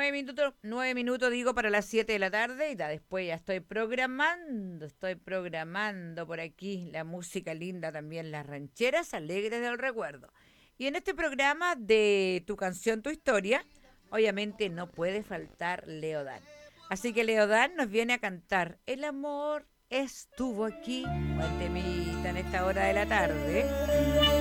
nueve minutos digo para las 7 de la tarde y después ya estoy programando por aquí la música linda también, las rancheras alegres del recuerdo. Y en este programa de Tu canción, tu historia, obviamente no puede faltar Leodán. Así que Leodán nos viene a cantar El amor estuvo aquí, buen temita en esta hora de la tarde.